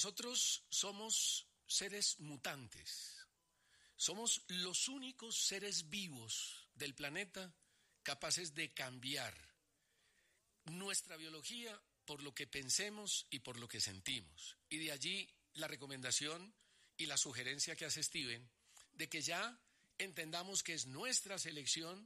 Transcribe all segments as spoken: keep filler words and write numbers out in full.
nosotros somos seres mutantes. Somos los únicos seres vivos del planeta capaces de cambiar nuestra biología por lo que pensemos y por lo que sentimos. Y de allí la recomendación y la sugerencia que hace Steven de que ya entendamos que es nuestra selección,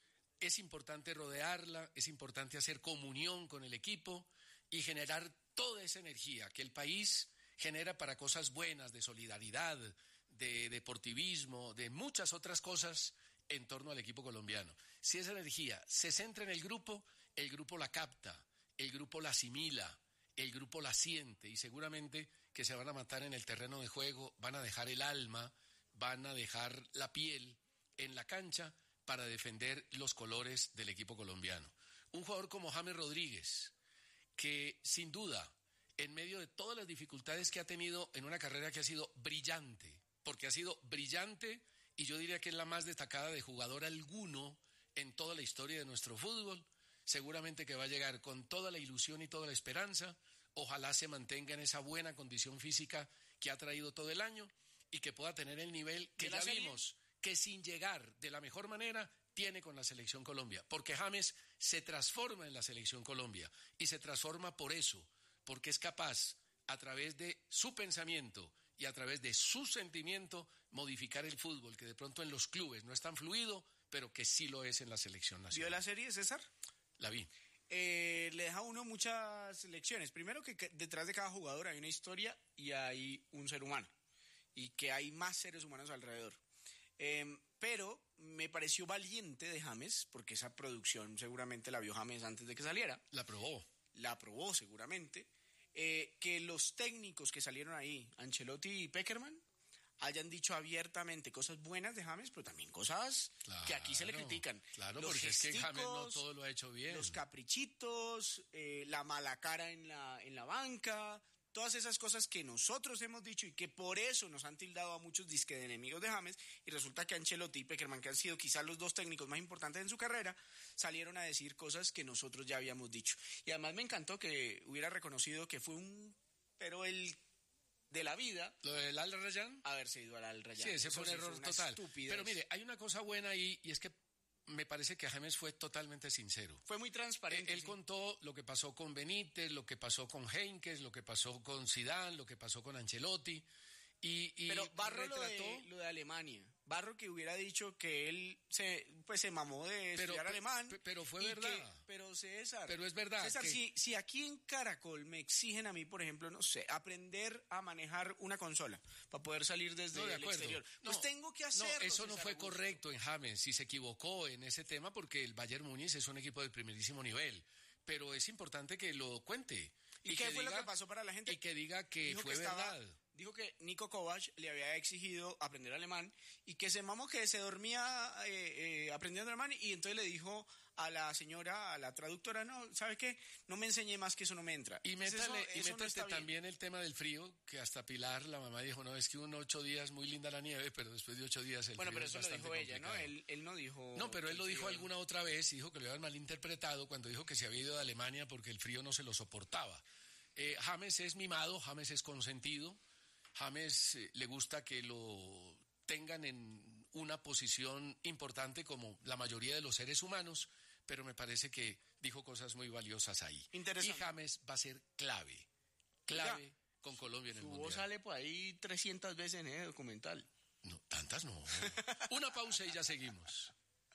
es importante rodearla, es importante hacer comunión con el equipo y generar toda esa energía que el país genera para cosas buenas, de solidaridad, de deportivismo, de muchas otras cosas en torno al equipo colombiano. Si esa energía se centra en el grupo, el grupo la capta, el grupo la asimila, el grupo la siente y seguramente que se van a matar en el terreno de juego, van a dejar el alma, van a dejar la piel en la cancha para defender los colores del equipo colombiano. Un jugador como James Rodríguez, que sin duda, en medio de todas las dificultades que ha tenido en una carrera que ha sido brillante, porque ha sido brillante y yo diría que es la más destacada de jugador alguno en toda la historia de nuestro fútbol, seguramente que va a llegar con toda la ilusión y toda la esperanza, ojalá se mantenga en esa buena condición física que ha traído todo el año y que pueda tener el nivel que ya vimos que sin llegar de la mejor manera tiene con la Selección Colombia, porque James se transforma en la Selección Colombia y se transforma por eso, porque es capaz a través de su pensamiento y a través de su sentimiento modificar el fútbol, que de pronto en los clubes no es tan fluido, pero que sí lo es en la selección nacional. ¿Vio la serie, César? La vi. Eh, le deja a uno muchas lecciones. Primero que, que detrás de cada jugador hay una historia y hay un ser humano, y que hay más seres humanos alrededor. Eh, pero me pareció valiente de James, porque esa producción seguramente la vio James antes de que saliera. La probó. La probó seguramente. Eh, que los técnicos que salieron ahí, Ancelotti y Pekerman, hayan dicho abiertamente cosas buenas de James, pero también cosas claro, que aquí se le critican. Claro, los porque gesticos, es que James no todo lo ha hecho bien. Los caprichitos, eh, la mala cara en la, en la banca, todas esas cosas que nosotros hemos dicho y que por eso nos han tildado a muchos disque de enemigos de James, y resulta que Ancelotti y Pekerman, que han sido quizás los dos técnicos más importantes en su carrera, salieron a decir cosas que nosotros ya habíamos dicho. Y además me encantó que hubiera reconocido que fue un... pero el... de la vida. ¿Lo del Al Rayyan? Haberse ido al Al Rayyan. Sí, ese fue un error fue total. Estupidez. Pero mire, hay una cosa buena ahí y es que me parece que James fue totalmente sincero. Fue muy transparente. Él, él sí. contó lo que pasó con Benítez, lo que pasó con Heynckes, lo que pasó con Zidane, lo que pasó con Ancelotti. Y, y Pero Barro retrató... lo, de, lo de Alemania. Barro que hubiera dicho que él se pues se mamó de pero, estudiar pe, alemán. Pe, pero fue verdad. Que, pero César. Pero es verdad. César, que... si, si aquí en Caracol me exigen a mí, por ejemplo, no sé, aprender a manejar una consola para poder salir desde no, de el acuerdo. exterior, pues no, tengo que hacerlo. No, eso César no fue Augusto. correcto en James. Si se equivocó en ese tema porque el Bayern Múnich es un equipo de primerísimo nivel. Pero es importante que lo cuente. ¿Y, ¿Y qué qué fue diga, lo que pasó para la gente? Y que diga que dijo fue que estaba, verdad. Dijo que Niko Kovac le había exigido aprender alemán y que se mamó que se dormía eh, eh, aprendiendo alemán, y entonces le dijo a la señora, a la traductora, no, ¿sabe qué? No me enseñé más, que eso no me entra. Y métale, eso, y eso métete no también el tema del frío, que hasta Pilar, la mamá, dijo, no, es que uno ocho días muy linda la nieve, pero después de ocho días el bueno, frío pero es eso bastante lo dijo ella, complicado. ¿no? Él, él no dijo... No, pero él lo dijo frío... alguna otra vez, y dijo que lo habían malinterpretado cuando dijo que se había ido de Alemania porque el frío no se lo soportaba. Eh, James es mimado, James es consentido, James eh, le gusta que lo tengan en una posición importante como la mayoría de los seres humanos, pero me parece que dijo cosas muy valiosas ahí. Interesante. Y James va a ser clave, clave ya. con Colombia en el Su Mundial. voz sale por ahí trescientas veces en el documental. No, tantas no. Una pausa y ya seguimos.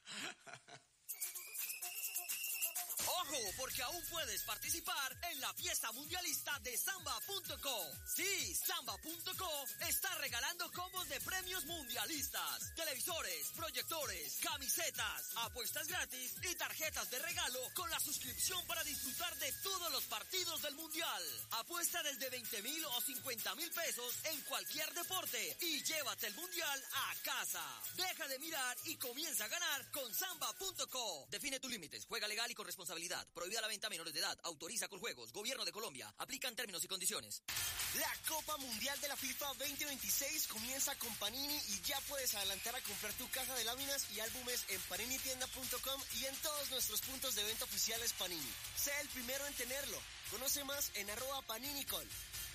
¡Ojo! Porque aún puedes participar en la fiesta mundialista de Samba punto co. Sí, Samba punto co está regalando combos de premios mundialistas, televisores, proyectores, camisetas, apuestas gratis y tarjetas de regalo con la suscripción para disfrutar de todos los partidos del mundial. Apuesta desde veinte mil o cincuenta mil pesos en cualquier deporte y llévate el mundial a casa. Deja de mirar y comienza a ganar con Samba punto co. Define tus límites, juega legal y con responsabilidad. Prohibida la venta a menores de edad. Autoriza Coljuegos. Gobierno de Colombia. Aplican términos y condiciones. La Copa Mundial de la FIFA veinte veintiséis comienza con Panini y ya puedes adelantar a comprar tu caja de láminas y álbumes en panini tienda punto com y en todos nuestros puntos de venta oficiales Panini. Sea el primero en tenerlo. Conoce más en arroba paninicol.